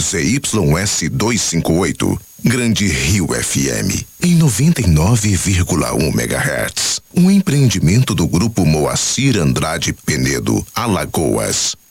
ZYS 258, Grande Rio FM, em 99,1 MHz. Um empreendimento do Grupo Moacir Andrade Penedo, Alagoas.